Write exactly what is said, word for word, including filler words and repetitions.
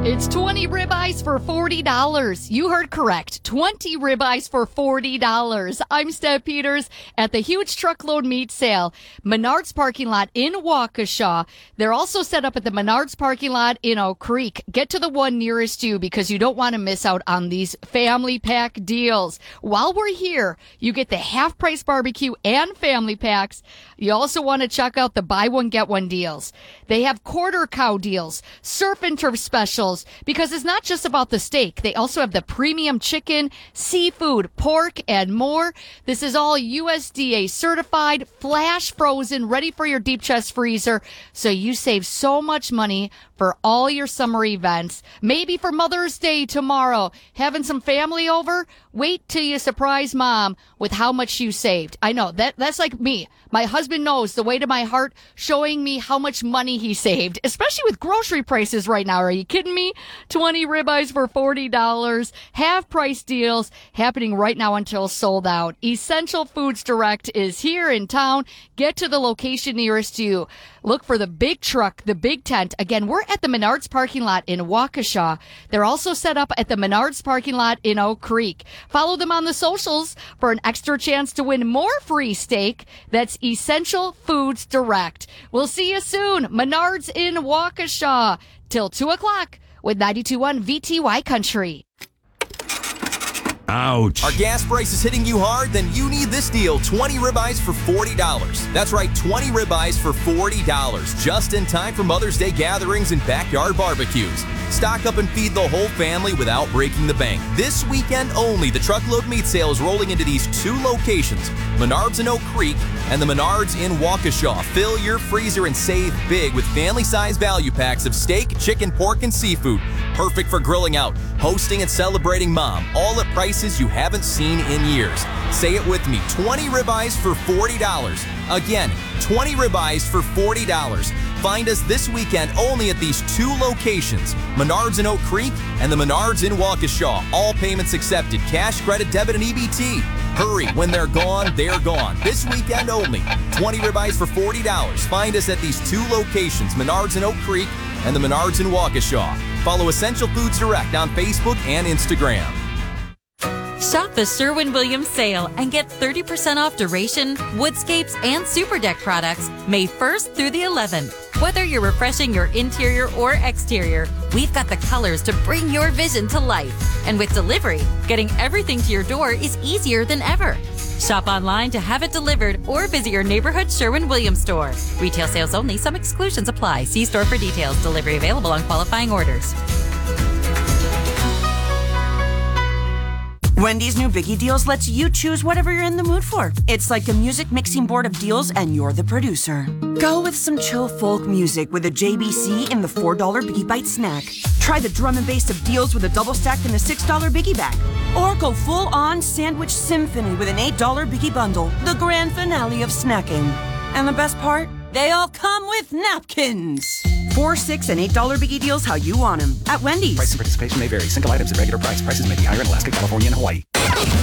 It's twenty ribeyes for forty dollars. You heard correct. twenty ribeyes for forty dollars. I'm Steph Peters at the huge truckload meat sale. Menards parking lot in Waukesha. They're also set up at the Menards parking lot in Oak Creek. Get to the one nearest you because you don't want to miss out on these family pack deals. While we're here, you get the half price barbecue and family packs. You also want to check out the buy one, get one deals. They have quarter cow deals, surf and turf specials, because it's not just about the steak. They also have the premium chicken, seafood, pork, and more. This is all U S D A certified, flash frozen, ready for your deep chest freezer. So you save so much money for all your summer events. Maybe for Mother's Day tomorrow, having some family over. Wait till you surprise mom with how much you saved. I know that that's like me. My husband knows the way to my heart, showing me how much money he saved, especially with grocery prices right now. Are you kidding me? twenty ribeyes for forty dollars. Half price deals happening right now until sold out. Essential Foods Direct is here in town. Get to the location nearest you. Look for the big truck, the big tent. Again, we're at the Menards parking lot in Waukesha. They're also set up at the Menards parking lot in Oak Creek. Follow them on the socials for an extra chance to win more free steak. That's Essential Foods Direct. We'll see you soon. Menards in Waukesha till two o'clock with ninety-two point one V T Y Country. Ouch. Are gas prices hitting you hard? Then you need this deal, twenty ribeyes for forty dollars. That's right, twenty ribeyes for forty dollars. Just in time for Mother's Day gatherings and backyard barbecues. Stock up and feed the whole family without breaking the bank. This weekend only, the truckload meat sale is rolling into these two locations, Menards in Oak Creek and the Menards in Waukesha. Fill your freezer and save big with family-size value packs of steak, chicken, pork, and seafood. Perfect for grilling out, hosting, and celebrating mom. All at prices you haven't seen in years. Say it with me, twenty ribeyes for forty dollars. Again, twenty ribeyes for forty dollars. Find us this weekend only at these two locations, Menards in Oak Creek and the Menards in Waukesha. All payments accepted, cash, credit, debit, and E B T. Hurry, when they're gone, they're gone. This weekend only, twenty ribeyes for forty dollars. Find us at these two locations, Menards in Oak Creek and the Menards in Waukesha. Follow Essential Foods Direct on Facebook and Instagram. Shop the Sherwin-Williams sale and get thirty percent off Duration, Woodscapes, and Super Deck products May first through the eleventh. Whether you're refreshing your interior or exterior, we've got the colors to bring your vision to life. And with delivery, getting everything to your door is easier than ever. Shop online to have it delivered or visit your neighborhood Sherwin-Williams store. Retail sales only. Some exclusions apply. See store for details. Delivery available on qualifying orders. Wendy's new Biggie Deals lets you choose whatever you're in the mood for. It's like a music mixing board of deals and you're the producer. Go with some chill folk music with a J B C in the four dollar Biggie Bite snack. Try the drum and bass of deals with a double stack in the six dollar Biggie Bag. Or go full on sandwich symphony with an eight dollar Biggie Bundle, the grand finale of snacking. And the best part? They all come with napkins. Four, six, and eight dollar Biggie Deals how you want them at Wendy's. Price and participation may vary. Single items at regular price. Prices may be higher in Alaska, California, and Hawaii.